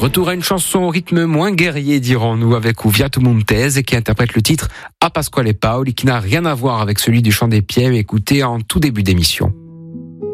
Retour à une chanson au rythme moins guerrier, dirons-nous, avec Ouviato Montez, qui interprète le titre A Pasquale Paoli, qui n'a rien à voir avec celui du chant des Pièves, écouté en tout début d'émission.